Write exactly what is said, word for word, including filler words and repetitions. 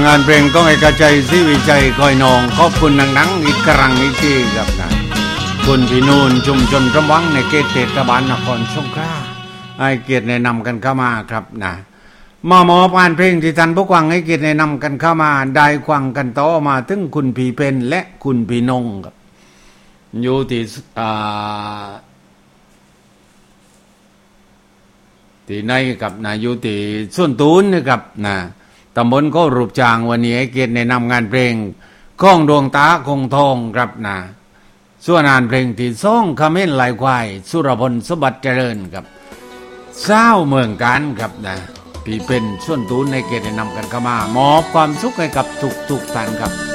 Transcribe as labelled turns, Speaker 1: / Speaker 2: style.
Speaker 1: งานเพลงต้องเอกใจสิวิจัยคอยนองขอบคุณหนังๆอีกครั้งอีกทีครับนะคุณพี่นูนชุมชนระวังในเขตเทศบาลนครสงขลาให้เกียรติแนะนำกันเข้ามาครับนะมาหมอผ่านเพลงที่ท่านผู้ฟังให้เกียรติแนะนำกันเข้ามาได้ฟังกันต่อมาถึงคุณพี่เป็นและคุณพี่นงครับอยู่ที่อ่าที่ไหนกับนะอยู่ที่ส่วนตูนนะครับนะตำบลก็รูปจางวันนี้ให้เกียรติแนะนำงานเพลงข้องดวงตาคงทองครับนะส่วนงานเพลงที่สองคำเม้นลายควายสุรพลสมบัติเจริญครับเศร้าเมืองการครับนะพี่เป็นส่วนตูนในเกียรติแนะนำกันเข้ามามอบความสุขให้กับทุกๆท่านครับ